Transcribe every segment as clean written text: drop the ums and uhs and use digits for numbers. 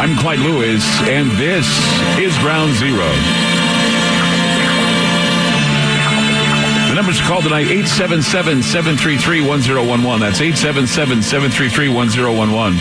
I'm Clyde Lewis, and this is Ground Zero. The numbers to call tonight, 877-733-1011. That's 877-733-1011.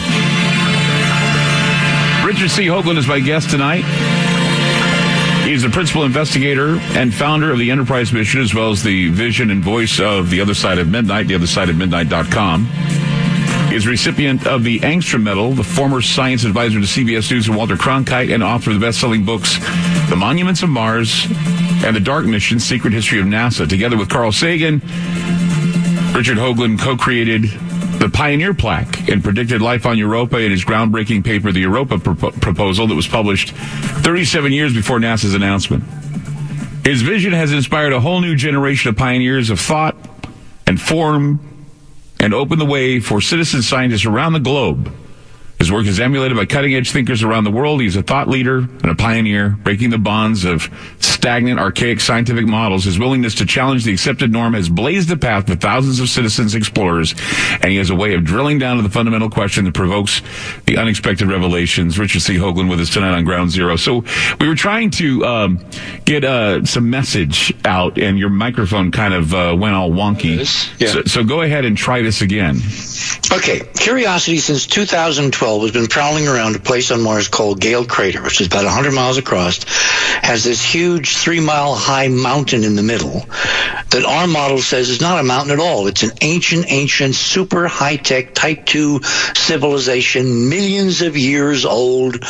Richard C. Hoagland is my guest tonight. He's the principal investigator and founder of the Enterprise Mission, as well as the vision and voice of The Other Side of Midnight, theothersideofmidnight.com. He's a recipient of the Angstrom Medal, the former science advisor to CBS News and Walter Cronkite, and author of the best-selling books The Monuments of Mars and The Dark Mission, Secret History of NASA. Together with Carl Sagan, Richard Hoagland co-created the Pioneer Plaque and predicted life on Europa in his groundbreaking paper, The Europa Proposal, that was published 37 years before NASA's announcement. His vision has inspired a whole new generation of pioneers of thought and form and opened the way for citizen scientists around the globe. His work is emulated by cutting-edge thinkers around the world. He's a thought leader and a pioneer, breaking the bonds of stagnant, archaic scientific models. His willingness to challenge the accepted norm has blazed the path for thousands of citizens explorers, and he has a way of drilling down to the fundamental question that provokes the unexpected revelations. Richard C. Hoagland with us tonight on Ground Zero. So we were trying to get some message out, and your microphone kind of went all wonky. Yeah. So go ahead and try this again. Okay. Curiosity, since 2012, has been prowling around a place on Mars called Gale Crater, which is about 100 miles across, has this huge 3-mile-high mountain in the middle that our model says is not a mountain at all. It's an ancient, super high-tech Type 2 civilization, millions of years old,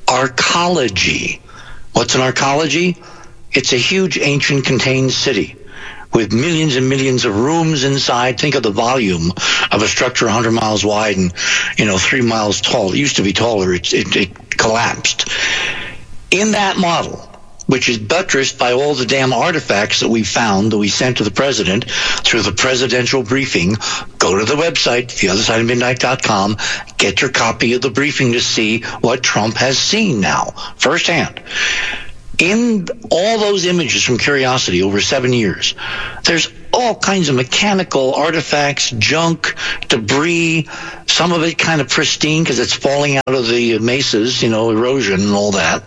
arcology. What's an arcology? It's a huge, ancient, contained city with millions and millions of rooms inside. Think of the volume of a structure 100 miles wide and, 3 miles tall. It used to be taller. It collapsed. In that model, which is buttressed by all the damn artifacts that we found, that we sent to the president through the presidential briefing, go to the website, theothersideofmidnight.com, get your copy of the briefing to see what Trump has seen now, firsthand. In all those images from Curiosity over 7 years, there's all kinds of mechanical artifacts, junk, debris, some of it kind of pristine because it's falling out of the mesas, erosion and all that.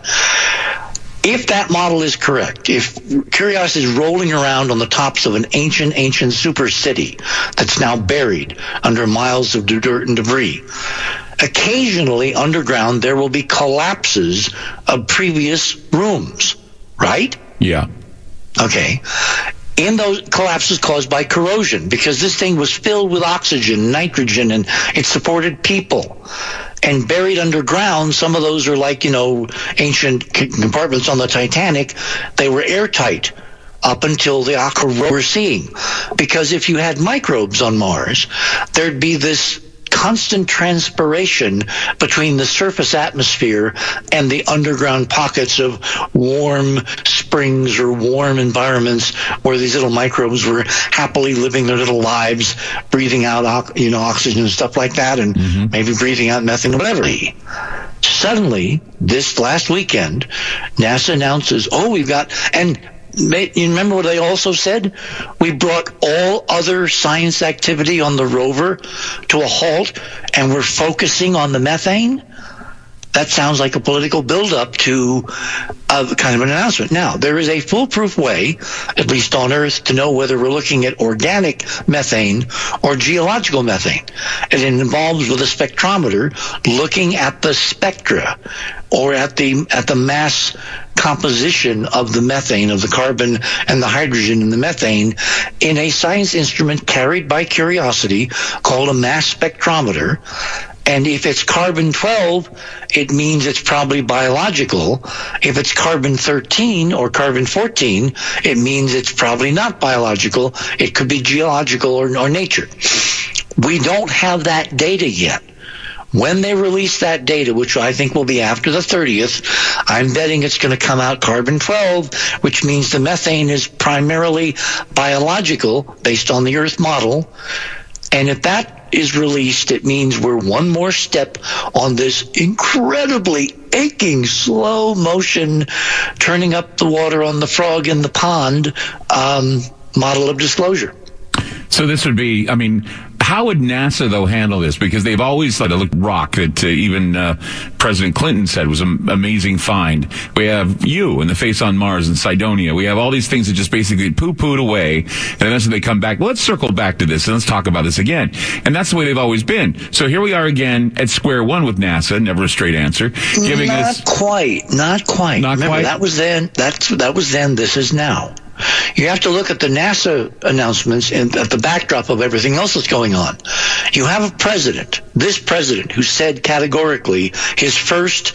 If that model is correct, if Curiosity is rolling around on the tops of an ancient super city that's now buried under miles of dirt and debris, occasionally underground there will be collapses of previous rooms, right? Yeah. Okay. In those collapses caused by corrosion, because this thing was filled with oxygen, nitrogen, and it supported people. And buried underground, some of those are like, ancient compartments on the Titanic. They were airtight up until the corrosion we're seeing. Because if you had microbes on Mars, there'd be this constant transpiration between the surface atmosphere and the underground pockets of warm springs or warm environments where these little microbes were happily living their little lives, breathing out, oxygen and stuff like that, and maybe breathing out methane, whatever. Suddenly, this last weekend, NASA announces, we've got, and you remember what they also said? We brought all other science activity on the rover to a halt, and we're focusing on the methane? That sounds like a political buildup to kind of an announcement. Now, there is a foolproof way, at least on Earth, to know whether we're looking at organic methane or geological methane. And it involves, with a spectrometer, looking at the spectra or at the mass composition of the methane, of the carbon and the hydrogen in the methane, in a science instrument carried by Curiosity called a mass spectrometer. And if it's carbon-12, it means it's probably biological. If it's carbon-13 or carbon-14, it means it's probably not biological. It could be geological or nature. We don't have that data yet. When they release that data, which I think will be after the 30th, I'm betting it's going to come out carbon-12, which means the methane is primarily biological based on the Earth model. And if that is released, it means we're one more step on this incredibly aching, slow motion, turning up the water on the frog in the pond model of disclosure. So this would be, I mean, how would NASA, though, handle this? Because they've always let it look rock that even President Clinton said was an amazing find. We have you and the face on Mars and Cydonia. We have all these things that just basically poo-pooed away. And then they come back. Well, let's circle back to this and let's talk about this again. And that's the way they've always been. So here we are again at square one with NASA, never a straight answer. Giving Not quite. Remember, that was then. That was then. This is now. You have to look at the NASA announcements and at the backdrop of everything else that's going on. You have a president, this president, who said categorically his first,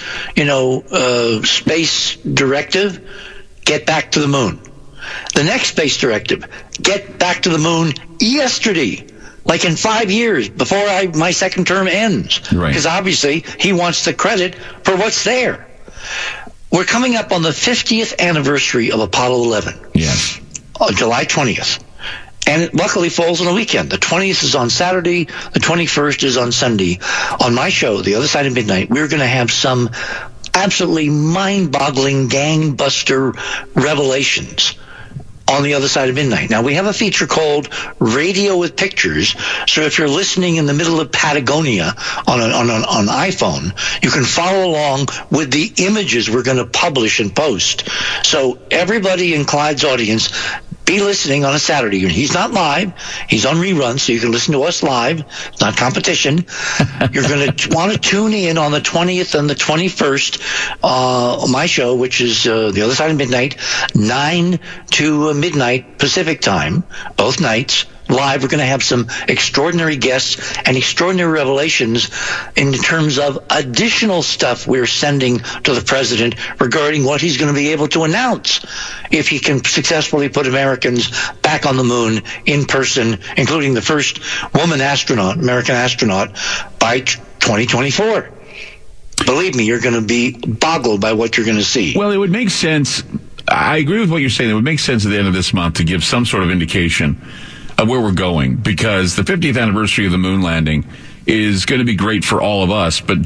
space directive, get back to the moon. The next space directive, get back to the moon yesterday. Like in 5 years, before my second term ends. Right. Because obviously he wants the credit for what's there. We're coming up on the 50th anniversary of Apollo 11. Yes. July 20th. And it luckily falls on a weekend. The 20th is on Saturday. The 21st is on Sunday. On my show, The Other Side of Midnight, we're going to have some absolutely mind-boggling gangbuster revelations on The Other Side of Midnight. Now, we have a feature called Radio with Pictures, so if you're listening in the middle of Patagonia on an iPhone, you can follow along with the images we're going to publish and post. So everybody in Clyde's audience, be listening on a Saturday. He's not live. He's on rerun, so you can listen to us live. It's not competition. You're going to want to tune in on the 20th and the 21st, my show, which is The Other Side of Midnight, 9 to midnight Pacific time, both nights. Live, we're going to have some extraordinary guests and extraordinary revelations in terms of additional stuff we're sending to the president regarding what he's going to be able to announce if he can successfully put Americans back on the moon in person, including the first woman astronaut, American astronaut, by 2024. Believe me, you're going to be boggled by what you're going to see. Well, it would make sense. I agree with what you're saying. It would make sense at the end of this month to give some sort of indication of where we're going, because the 50th anniversary of the moon landing is going to be great for all of us, but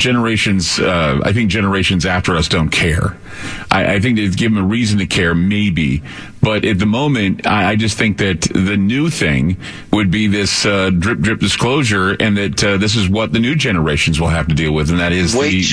I think generations after us don't care. I think they've given them a reason to care, maybe. But at the moment, I just think that the new thing would be this drip disclosure, and that this is what the new generations will have to deal with, and that is